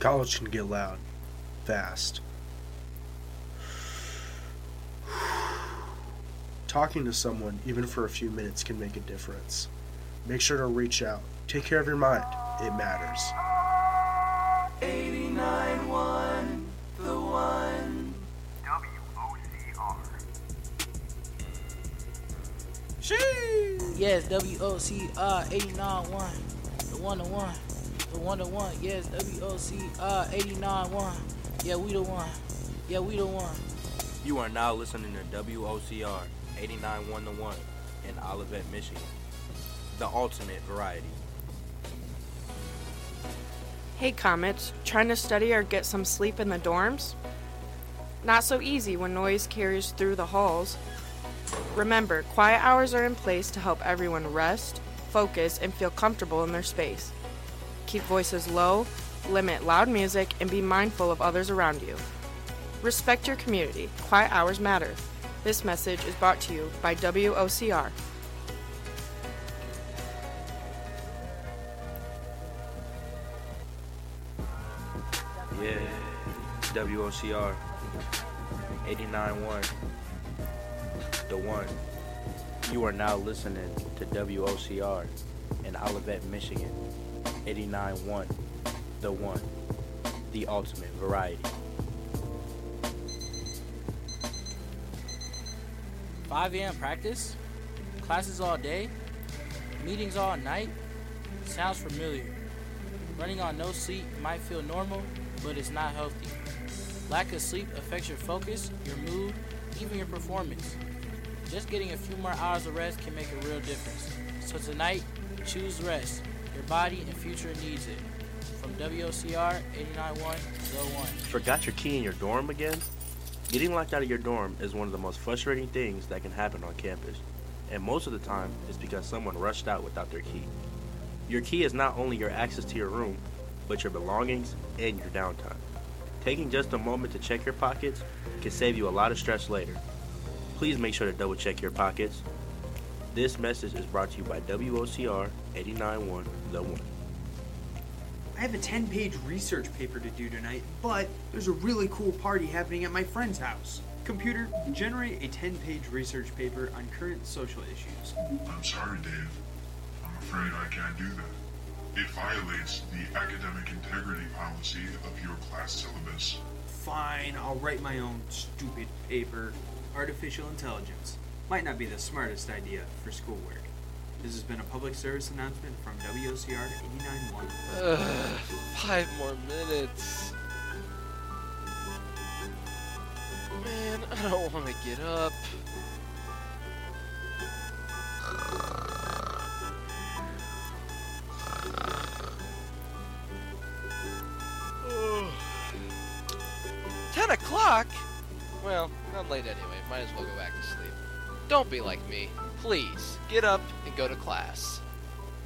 College can get loud, fast. Talking to someone, even for a few minutes, can make a difference. Make sure to reach out. Take care of your mind. It matters. 89.1, the one. WOCR. Sheesh. Yes, WOCR 89.1, the one to one. The one to one. Yes, WOCR 89.1. Yeah, we the one. Yeah, we the one. You are now listening to WOCR 89.1 The One in Olivet, Michigan. The ultimate variety. Hey Comets, trying to study or get some sleep in the dorms? Not so easy when noise carries through the halls. Remember, quiet hours are in place to help everyone rest, focus, and feel comfortable in their space. Keep voices low, limit loud music, and be mindful of others around you. Respect your community. Quiet hours matter. This message is brought to you by WOCR. Yeah, WOCR 89.1 The One. You are now listening to WOCR in Olivet, Michigan. 89.1 The One. The ultimate variety. 5 a.m. practice? Classes all day? Meetings all night? Sounds familiar. Running on no sleep might feel normal, but it's not healthy. Lack of sleep affects your focus, your mood, even your performance. Just getting a few more hours of rest can make a real difference. So tonight, choose rest. Your body and future needs it. From WOCR 89.1 The One. Forgot your key in your dorm again? Getting locked out of your dorm is one of the most frustrating things that can happen on campus. And most of the time, it's because someone rushed out without their key. Your key is not only your access to your room, but your belongings and your downtime. Taking just a moment to check your pockets can save you a lot of stress later. Please make sure to double check your pockets. This message is brought to you by WOCR 89.1 The One. I have a 10-page research paper to do tonight, but there's a really cool party happening at my friend's house. Computer, generate a 10-page research paper on current social issues. I'm sorry, Dave. I'm afraid I can't do that. It violates the academic integrity policy of your class syllabus. Fine, I'll write my own stupid paper. Artificial intelligence might not be the smartest idea for schoolwork. This has been a public service announcement from WOCR 89.1. 5 more minutes. Man, I don't want to get up. Oh. 10 o'clock? Well, I'm late anyway. Might as well go back to sleep. Don't be like me. Please, get up and go to class.